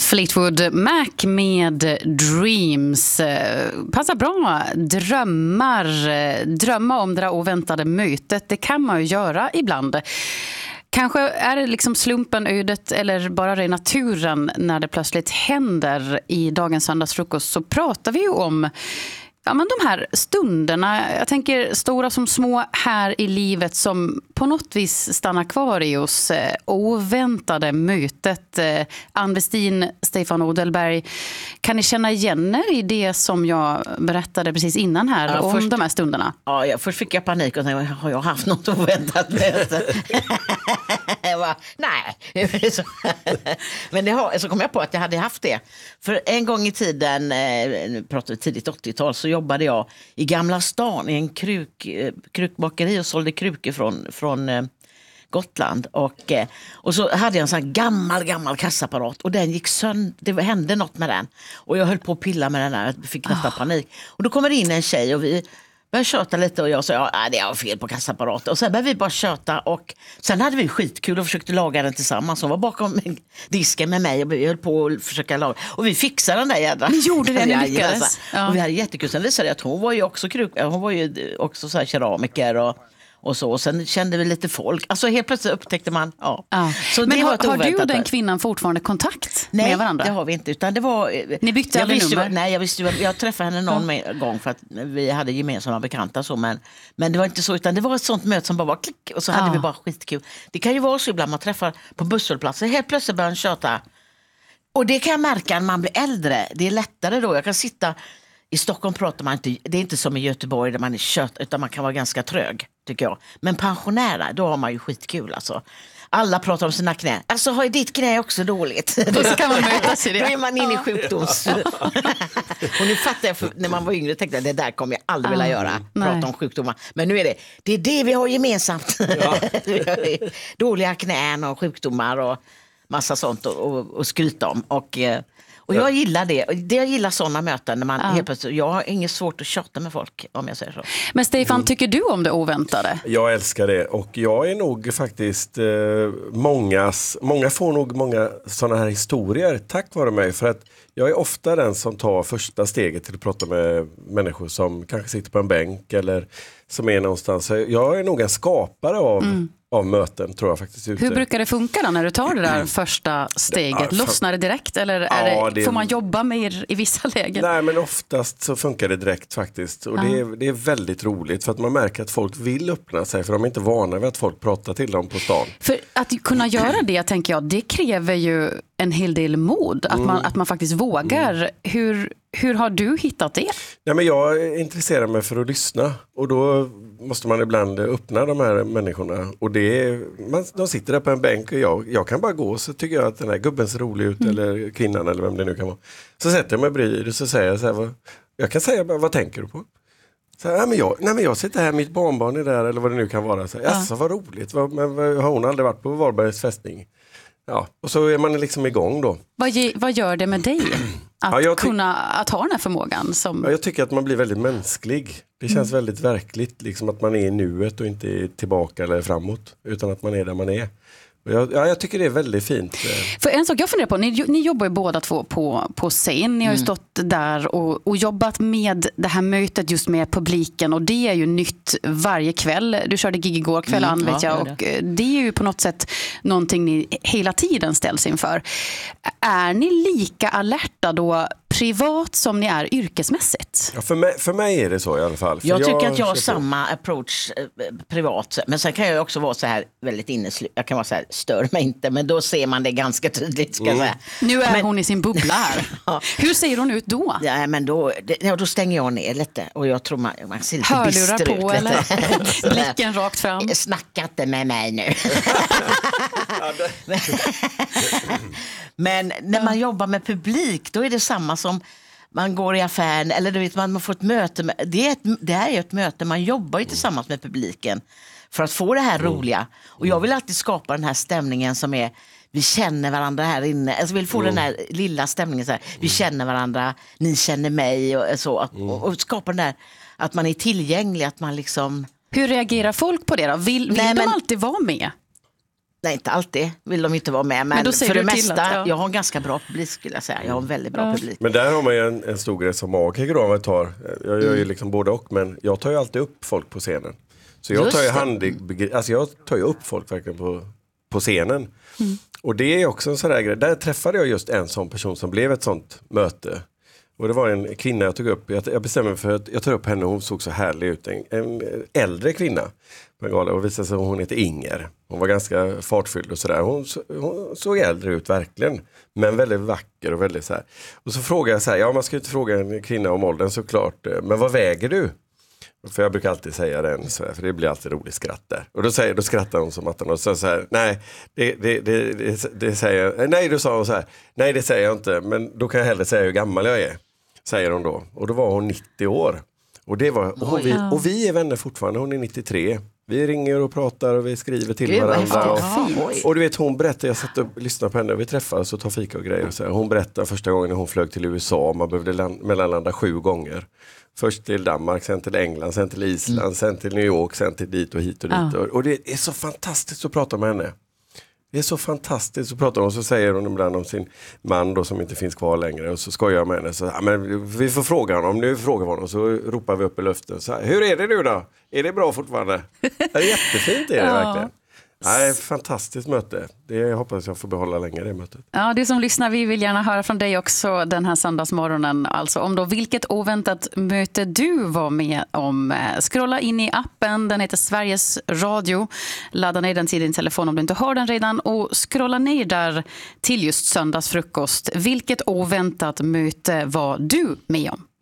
Fleetwood Mac med Dreams. Passar bra. Drömma om det där oväntade mötet. Det kan man ju göra ibland. Kanske är det liksom slumpen, ödet eller bara det naturen när det plötsligt händer. I dagens söndagsfrukost så pratar vi ju om men de här stunderna, jag tänker stora som små här i livet som på något vis stannar kvar i oss. Oväntade mötet. Ann Westin, Stefan Odelberg, kan ni känna igen er i det som jag berättade precis innan här om de här stunderna? Ja, först fick jag panik och tänkte, har jag haft något oväntat möte? Jag bara, nej. Men så kom jag på att jag hade haft det. För en gång i tiden, nu pratar vi tidigt 80-tal, så jobbade jag i Gamla stan i en krukbakeri och sålde krukor från Gotland. Och så hade jag en sån gammal kassaapparat och den gick sönder. Det hände något med den. Och jag höll på att pilla med den där. Jag fick nästan panik. Och då kommer det in en tjej och vi började köta lite och jag sa, det är fel på kassaapparaten. Och sen började vi bara köta och sen hade vi skitkul och försökte laga den tillsammans. Hon var bakom disken med mig och vi höll på att försöka laga. Och vi fixade den där jädra. Ni gjorde det, ni lyckades. Ja. Och vi hade jättekul. Sen visade det att hon var ju också så här keramiker och så. Och sen kände vi lite folk. Alltså helt plötsligt upptäckte man. Ja. Så men har du och den kvinnan fortfarande kontakt med varandra? Nej, det har vi inte. Utan det var, ni bytte aldrig nummer? Nej, jag träffade henne någon gång för att vi hade gemensamma bekanta. Så, men det var inte så. Utan det var ett sånt möte som bara var klick. Och så hade vi bara skitkul. Det kan ju vara så ibland man träffar på busshållplatser. Helt plötsligt börjar man köta. Och det kan jag märka när man blir äldre. Det är lättare då. Jag kan sitta... I Stockholm pratar man inte, det är inte som i Göteborg där man är kött, utan man kan vara ganska trög, tycker jag. Men pensionärer, då har man ju skitkul alltså. Alla pratar om sina knä. Alltså har ditt knä också dåligt? Då ska man mötas i det. Då är man inne i sjukdoms... Och nu fattar jag, när man var yngre tänkte jag, det där kommer jag aldrig vilja göra. Prata om sjukdomar. Men nu är det vi har gemensamt. Dåliga knän och sjukdomar och massa sånt och skryta om. Och jag gillar det. Jag gillar sådana möten när man helt plötsligt, jag har inget svårt att tjata med folk om jag säger så. Men Stefan, tycker du om det oväntade? Jag älskar det och jag är nog faktiskt många får nog många sådana här historier tack vare mig, för att jag är ofta den som tar första steget till att prata med människor som kanske sitter på en bänk eller som är någonstans. Jag är nog en skapare av möten, tror jag faktiskt. Hur brukar det funka då när du tar det där första steget? Lossnar det direkt eller får man jobba mer i vissa lägen? Nej, men oftast så funkar det direkt faktiskt. Och det är väldigt roligt för att man märker att folk vill öppna sig, för de är inte vana vid att folk pratar till dem på stan. För att kunna göra det, tänker jag, det kräver ju en hel del mod. Att man faktiskt vågar. Hur har du hittat det? Ja, men jag intresserar mig för att lyssna. Och då måste man ibland öppna de här människorna. Och de sitter där på en bänk och jag kan bara gå, och så tycker jag att den här gubben ser rolig ut eller kvinnan eller vem det nu kan vara. Så sätter jag mig bredvid och så säger jag så här, jag kan säga bara, vad tänker du på? Så här, men jag sitter här, mitt barnbarn är där eller vad det nu kan vara. Så här, alltså vad roligt, men har hon aldrig varit på Varbergs fästning? Ja, och så är man liksom igång då. Vad gör det med dig att ha den här förmågan? Jag tycker att man blir väldigt mänsklig. Det känns väldigt verkligt, liksom att man är i nuet och inte är tillbaka eller framåt, utan att man är där man är. Jag tycker det är väldigt fint. För en sak jag funderar på, ni jobbar ju båda två på scen. Ni har ju stått där och jobbat med det här mötet just med publiken, och det är ju nytt varje kväll. Du körde gig igår kväll, Ann, vet jag, och det är ju på något sätt någonting ni hela tiden ställs inför. Är ni lika alerta då privat som ni är yrkesmässigt? Ja, för mig är det så i alla fall. Jag tycker att jag har samma approach privat, men sen kan jag också vara så här väldigt inneslut. Jag kan vara så här, stör mig inte, men då ser man det ganska tydligt, ska jag säga. Nu är hon i sin bubbla här. Hur ser hon ut då? Ja, men då stänger jag ner lite och jag tror man ser lite hörlurar bister på ut. Eller blicken rakt fram. Snacka inte med mig nu. Men när man jobbar med publik, då är det samma som man går i affären, eller du vet, man får ett möte. Det här är ett möte, man jobbar ju tillsammans med publiken för att få det här roliga. Och jag vill alltid skapa den här stämningen som är, vi känner varandra här inne. Alltså vill få den här lilla stämningen så här, vi känner varandra, ni känner mig och så. Och skapa den där, att man är tillgänglig, att man liksom... Hur reagerar folk på det då? Vill de alltid vara med? Nej, inte alltid vill de inte vara med. Men då säger för det du till mesta, att, ja. jag har en ganska bra publik skulle jag säga. Jag har en väldigt bra publik. Men där har man ju en stor grej som magiker då, om jag tar. Jag gör ju liksom både och, men jag tar ju alltid upp folk på scenen. Så jag jag tar ju upp folk verkligen på scenen. Och det är också en sån där grej. Där träffade jag just en sån person som blev ett sånt möte. Och det var en kvinna jag tog upp. Jag bestämde mig för att jag tar upp henne. Hon såg så härlig ut. En äldre kvinna på en gala. Och visade sig att hon heter Inger. Hon var ganska fartfylld och sådär. Hon såg äldre ut verkligen. Men väldigt vacker och väldigt så här. Och så frågade jag så här. Ja, man ska ju inte fråga en kvinna om åldern såklart. Men vad väger du? För jag brukar alltid säga den så här, för det blir alltid roligt skratt där. Och då skrattar hon som att hon och så här, nej, det säger, nej, då sa hon så här, nej det säger jag inte, men då kan jag hellre säga hur gammal jag är, säger hon då. Och då var hon 90 år. Och det var, och vi är vänner fortfarande, hon är 93. Vi ringer och pratar och vi skriver till varandra. Och du vet, hon berättar, jag satt och lyssnade på henne och vi träffades och tar fika och grejer. Och så här. Hon berättar första gången när hon flög till USA, man behövde mellanlanda 7 gånger. Först till Danmark, sen till England, sen till Island, sen till New York, sen till dit och hit och dit. Och det är så fantastiskt att prata med henne. Det är så fantastiskt att prata om. Och så säger hon ibland om sin man då som inte finns kvar längre. Och så skojar jag med henne. Så, men vi får fråga honom. Nu frågar vi honom. Så ropar vi upp i luften. Så här, hur är det nu då? Är det bra fortfarande? Det är jättefint är det verkligen. Nej, fantastiskt möte. Jag hoppas jag får behålla länge det mötet. Ja, du som lyssnar, vi vill gärna höra från dig också den här söndagsmorgonen. Alltså om då vilket oväntat möte du var med om. Scrolla in i appen, den heter Sveriges Radio. Ladda ner den till din telefon om du inte har den redan. Och scrolla ner där till just söndagsfrukost. Vilket oväntat möte var du med om?